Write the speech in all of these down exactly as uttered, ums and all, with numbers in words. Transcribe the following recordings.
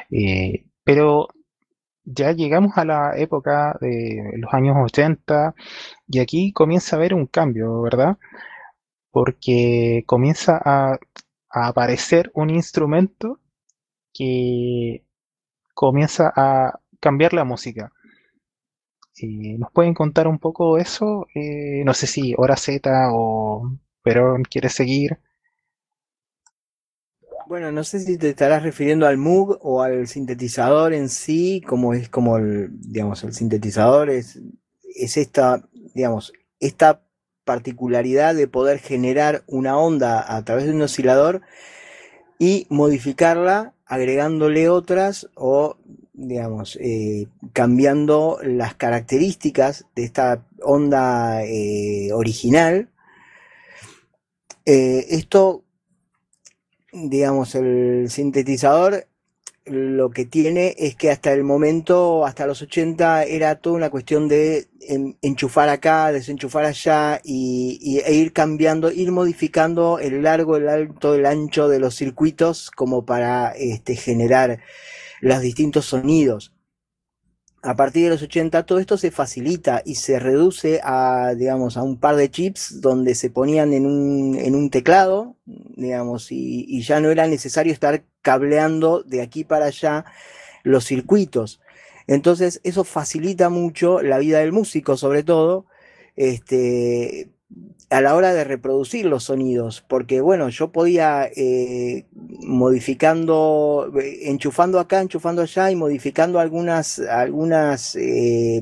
Eh, pero ya llegamos a la época de los años ochenta y aquí comienza a haber un cambio, ¿verdad? Porque comienza a, a aparecer un instrumento que comienza a cambiar la música. Eh, ¿nos pueden contar un poco eso? Eh, no sé si Hora Z o Perón quiere seguir. Bueno, no sé si te estarás refiriendo al Moog o al sintetizador en sí, como es como el, digamos, el sintetizador es, es esta, digamos, esta particularidad de poder generar una onda a través de un oscilador y modificarla agregándole otras o, digamos, eh, cambiando las características de esta onda eh, original. Eh, esto, digamos, el sintetizador lo que tiene es que hasta el momento, hasta los ochenta, era toda una cuestión de enchufar acá, desenchufar allá y, y, e ir cambiando, ir modificando el largo, el alto, el ancho de los circuitos como para este, generar los distintos sonidos. A partir de los ochenta todo esto se facilita y se reduce a, digamos, a un par de chips donde se ponían en un, en un teclado, digamos, y, y ya no era necesario estar cableando de aquí para allá los circuitos. Entonces eso facilita mucho la vida del músico, sobre todo, este, a la hora de reproducir los sonidos, porque bueno, yo podía eh, modificando, eh, enchufando acá, enchufando allá y modificando algunas, algunas, eh,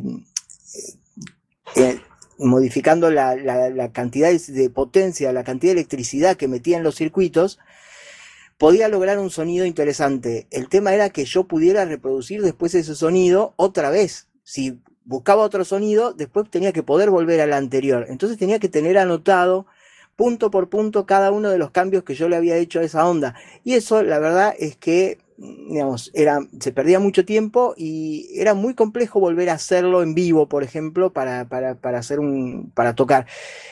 eh, modificando la, la, la, cantidad de potencia, la cantidad de electricidad que metía en los circuitos, podía lograr un sonido interesante. El tema era que yo pudiera reproducir después ese sonido otra vez. Si buscaba otro sonido, después tenía que poder volver al anterior. Entonces tenía que tener anotado punto por punto cada uno de los cambios que yo le había hecho a esa onda. Y eso, la verdad, es que, digamos, era, se perdía mucho tiempo y era muy complejo volver a hacerlo en vivo, por ejemplo, para, para, para hacer un, para tocar.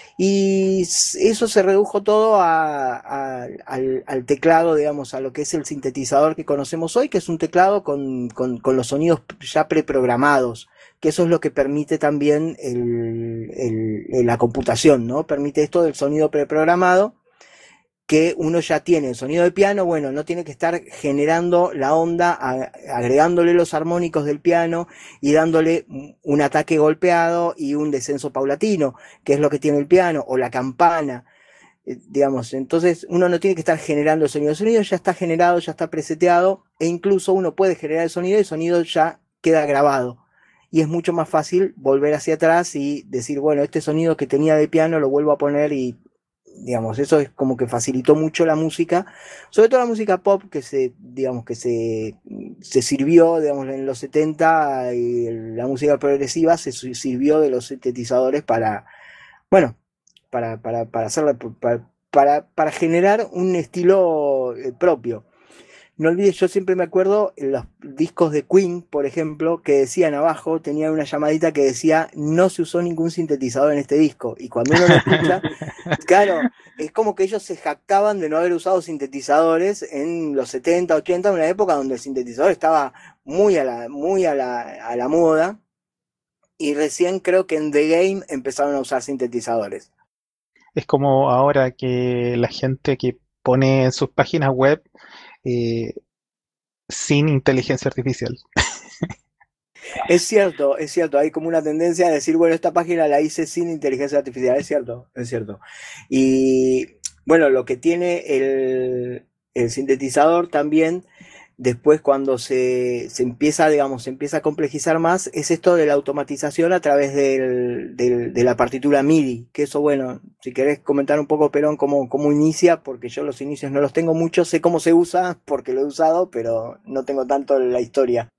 Y eso se redujo todo a, a, al, al, teclado, digamos, a lo que es el sintetizador que conocemos hoy, que es un teclado con, con, con los sonidos ya preprogramados, que eso es lo que permite también el, el, la computación, ¿no? Permite esto del sonido preprogramado, que uno ya tiene el sonido de piano, bueno, no tiene que estar generando la onda, agregándole los armónicos del piano y dándole un ataque golpeado y un descenso paulatino, que es lo que tiene el piano, o la campana, eh, digamos. Entonces uno no tiene que estar generando el sonido, el sonido ya está generado, ya está preseteado, e incluso uno puede generar el sonido y el sonido ya queda grabado. Y es mucho más fácil volver hacia atrás y decir, bueno, este sonido que tenía de piano lo vuelvo a poner y digamos, eso es como que facilitó mucho la música, sobre todo la música pop que se, digamos, que se, se sirvió, digamos, en los setenta y la música progresiva se sirvió de los sintetizadores para, bueno, para, para, para hacerla, para, para, para generar un estilo eh, propio. No olvides, yo siempre me acuerdo en los discos de Queen, por ejemplo, que decían abajo, tenían una llamadita que decía no se usó ningún sintetizador en este disco. Y cuando uno lo escucha, claro, es como que ellos se jactaban de no haber usado sintetizadores en los setenta, ochenta, en una época donde el sintetizador estaba muy a la, muy a la, a la moda. Y recién creo que en The Game empezaron a usar sintetizadores. Es como ahora que la gente que pone en sus páginas web eh, sin inteligencia artificial. Es cierto, es cierto, hay como una tendencia a decir, bueno, esta página la hice sin inteligencia artificial, es cierto, es cierto. Y bueno, lo que tiene el, el sintetizador también, después cuando se, se empieza, digamos, se empieza a complejizar más, es esto de la automatización a través del, del, de la partitura MIDI, que eso, bueno, si querés comentar un poco, Perón, cómo, cómo inicia, porque yo los inicios no los tengo mucho, sé cómo se usa, porque lo he usado, pero no tengo tanto la historia.